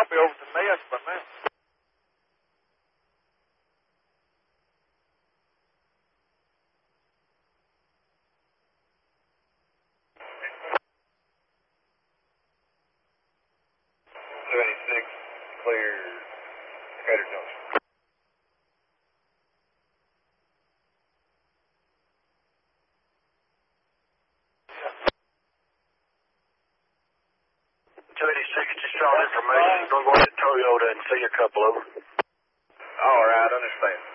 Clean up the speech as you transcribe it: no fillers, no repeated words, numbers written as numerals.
be over to Nest by now. Clear Crater Junction. 286, just trying information. Going to go to Toyota and see a couple of them. All right, understand.